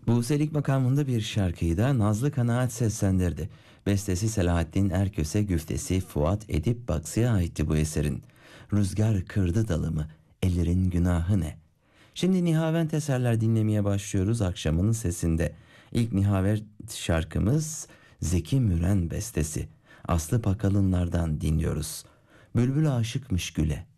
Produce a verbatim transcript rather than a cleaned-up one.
Buselik makamında bir şarkıyı da Nazlı Kanaat seslendirdi. Bestesi Selahattin Erköse, güftesi Fuat Edip Baksı'ya aitti bu eserin. Rüzgar kırdı dalımı, ellerin günahı ne? Şimdi Nihavent eserler dinlemeye başlıyoruz akşamın sesinde. İlk Nihavent şarkımız Zeki Müren bestesi. Aslı Pakalınlardan dinliyoruz. Bülbül aşıkmış güle.